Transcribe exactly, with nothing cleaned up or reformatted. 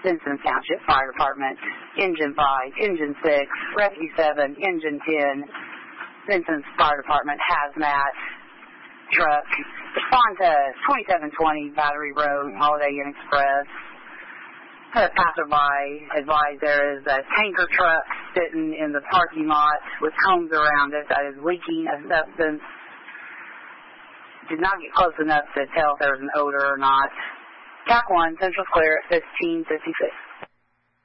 Vincennes Township Fire Department, Engine five, Engine six, Rescue seven, Engine ten, Vincennes Fire Department Hazmat truck. Respond to twenty-seven twenty Battery Road, Holiday Inn Express. A passerby advised there is a tanker truck sitting in the parking lot with cones around it that is leaking a substance. Did not get close enough to tell if there was an odor or not. Track one, Central Clear at fifteen fifty-six.